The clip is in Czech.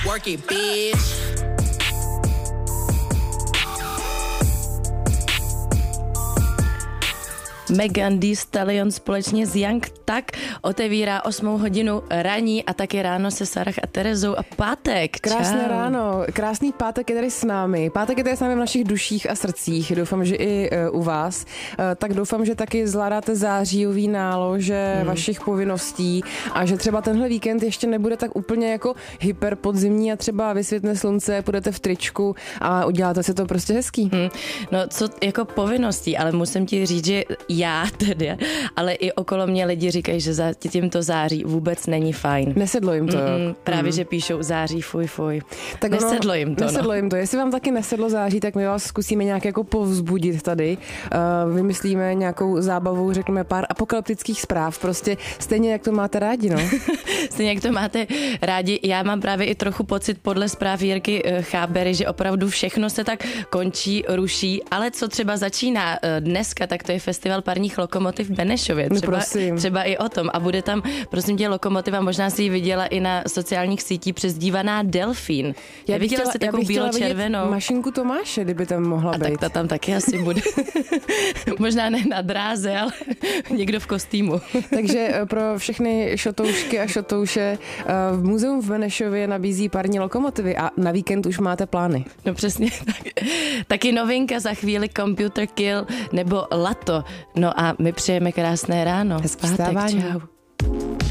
Work it, bitch. Megan Thee Stallion společně s Young Tak otevírá 8 hodinu ranní a taky ráno se Sarah a Terezou a pátek. Krásné Čau. ráno, krásný pátek je tady s námi. Pátek je tady s námi v našich duších a srdcích. Doufám, že i u vás. Tak doufám, že taky zvládáte zářijový nálože vašich povinností a že třeba tenhle víkend ještě nebude tak úplně jako hyperpodzimní a třeba vysvětne slunce, půjdete v tričku a uděláte si to prostě hezký. No co jako povinností, ale musím ti říct, že já tedy, ale i okolo mě lidi říkají, že tímto září vůbec není fajn. Nesedlo jim to. Právě, že píšou září, fuj. Tak nesedlo jim to. Nesedlo jim to. Jestli vám taky nesedlo září, tak my vás zkusíme nějak jako povzbudit tady. Vymyslíme nějakou zábavu, řekneme pár apokalyptických zpráv. Prostě stejně, jak to máte rádi, no. Stejně, jak to máte rádi. Já mám právě i trochu pocit podle zpráv Jirky Chábery, že opravdu všechno se tak končí, ruší, ale co třeba začíná dneska, tak to je festival parních lokomotiv v Benešově. Třeba i o tom. A bude tam, prosím tě, lokomotiva, možná si ji viděla i na sociálních sítích, přezdívaná Delfín. Já viděla jsi takovou bílo-červenou. Mašinku Tomáše, kdyby tam mohla být. Tak ta tam taky asi bude. Možná ne na dráze, ale někdo v kostýmu. Takže pro všechny šotoušky a šotouše v muzeu v Benešově nabízí parní lokomotivy a na víkend už máte plány. No přesně tak. Taky novinka za chvíli Computer Kill nebo Lato. No a my přejeme krásné ráno. Hezký vstávání. Čau.